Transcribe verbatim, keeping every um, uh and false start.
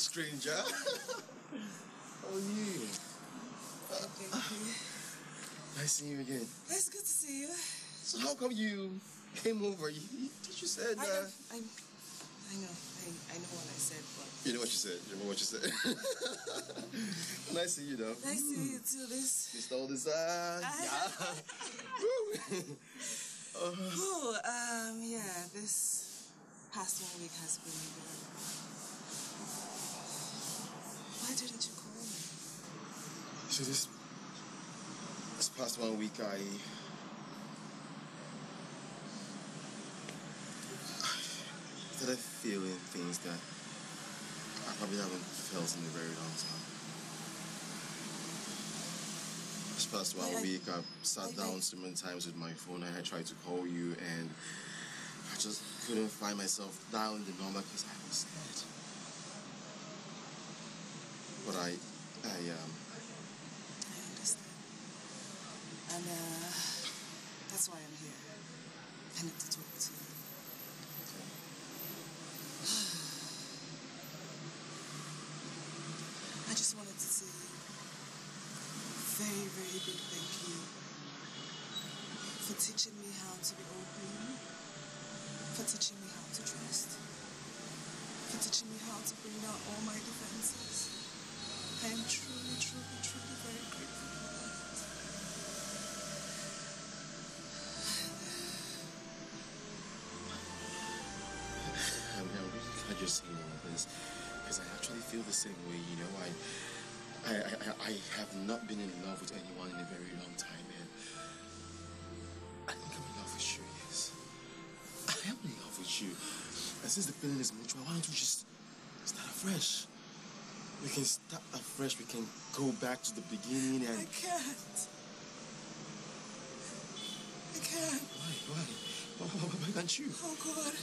stranger. How are you? Thank you. Nice seeing you again. It's good to see you. So how come you came over? You, you, you said... Uh, I know. I, I know. I, I know what I said, but... You know what you said. You know what you said. Nice seeing you, though. Nice seeing you, too. This... You stole this, uh... yeah. Oh, um, yeah, this past one week has been good. Why didn't you call me? So this... This past one week, I... I started feeling things that I probably haven't felt in a very long time. This past one I, week, I sat I, down I, so many times with my phone and I tried to call you and I just couldn't find myself dialing the number because I was scared. But I, I, um... I understand. And, uh, that's why I'm here. I need to talk to you. Okay. I just wanted to say very, very big thank you for teaching me how to be open, for teaching me how to trust, for teaching me how to bring down all my defenses. I am truly, truly, truly very grateful for that. I mean, I'm really glad you're saying all of this because I actually feel the same way, you know. I, I, I, I have not been in love with anyone in a very long time, and I think I'm in love with you, yes. I am in love with you. And since the feeling is mutual, why don't we just start afresh? We can start afresh, we can go back to the beginning and... I can't. I can't. Why, why? Why, why, why can't you? Oh, God.